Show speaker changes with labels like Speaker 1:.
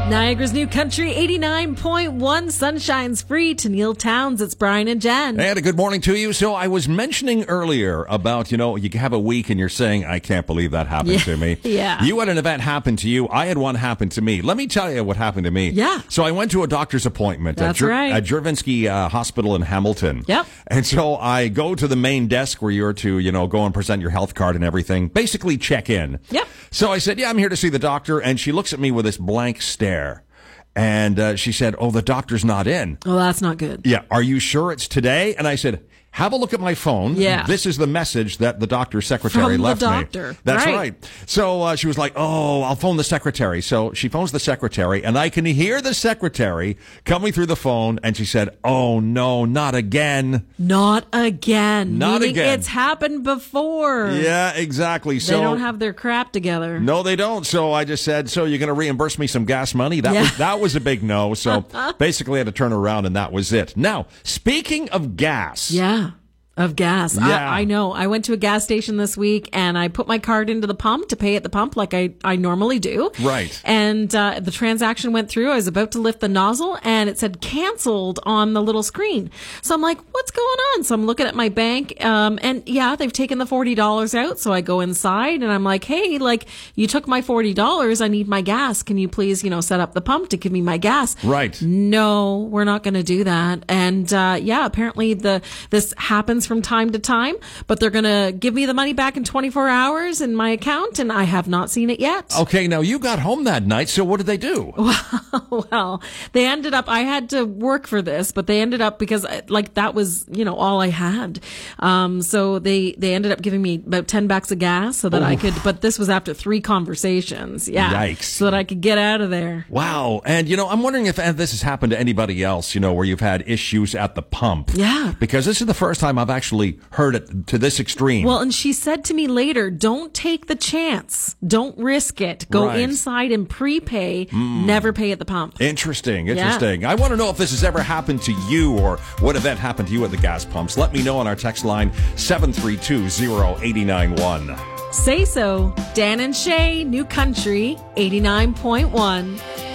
Speaker 1: Niagara's New Country 89.1. Sunshine's free. To Neil Towns, it's Brian and Jen.
Speaker 2: And a good morning to you. So I was mentioning earlier about, you have a week and you're saying, I can't believe that happened to me.
Speaker 1: Yeah.
Speaker 2: You had an event happen to you. I had one happen to me. Let me tell you what happened to me.
Speaker 1: Yeah.
Speaker 2: So I went to a doctor's appointment
Speaker 1: That's right.
Speaker 2: at Juravinski Hospital in Hamilton.
Speaker 1: Yep.
Speaker 2: And so I go to the main desk where you're to, go and present your health card and everything. Basically check in.
Speaker 1: Yep.
Speaker 2: So I said, I'm here to see the doctor. And she looks at me with this blank stare. And she said, the doctor's not in.
Speaker 1: Oh, that's not good.
Speaker 2: Yeah. Are you sure it's today? And I said, have a look at my phone.
Speaker 1: Yeah.
Speaker 2: This is the message that the doctor's secretary left me.
Speaker 1: From the doctor.
Speaker 2: That's
Speaker 1: right.
Speaker 2: right. So she was like, I'll phone the secretary. So she phones the secretary, and I can hear the secretary coming through the phone, and she said, oh, no, not again.
Speaker 1: Not again.
Speaker 2: Not
Speaker 1: Meaning
Speaker 2: again.
Speaker 1: It's happened before.
Speaker 2: Yeah, exactly.
Speaker 1: They don't have their crap together.
Speaker 2: No, they don't. So I just said, so you're going to reimburse me some gas money? That was a big no. So basically I had to turn around, and that was it. Now, speaking of gas.
Speaker 1: Yeah. Of gas.
Speaker 2: Yeah.
Speaker 1: I know. I went to a gas station this week and I put my card into the pump to pay at the pump like I normally do.
Speaker 2: Right.
Speaker 1: And the transaction went through. I was about to lift the nozzle and it said canceled on the little screen. So I'm like, what's going on? So I'm looking at my bank and they've taken the $40 out. So I go inside and I'm like, hey, you took my $40. I need my gas. Can you please, set up the pump to give me my gas?
Speaker 2: Right.
Speaker 1: No, we're not going to do that. And apparently this happens from time to time, but they're going to give me the money back in 24 hours in my account, and I have not seen it yet.
Speaker 2: Okay, now you got home that night, so what did they do?
Speaker 1: Well, they ended up, I had to work for this, but they ended up, because that was, all I had. So they ended up giving me about $10 of gas so that I could, but this was after 3 conversations. Yeah.
Speaker 2: Yikes.
Speaker 1: So that I could get out of there.
Speaker 2: Wow. And, I'm wondering if this has happened to anybody else, where you've had issues at the pump.
Speaker 1: Yeah.
Speaker 2: Because this is the first time I've actually heard it to this extreme.
Speaker 1: Well, and she said to me later, don't take the chance. Don't risk it. Go
Speaker 2: Right.
Speaker 1: inside and prepay. Never pay at the pump.
Speaker 2: Interesting. I want to know if this has ever happened to you or what event happened to you at the gas pumps. Let me know on our text line 732-0891.
Speaker 1: Say so. Dan and Shay, New Country 89.1.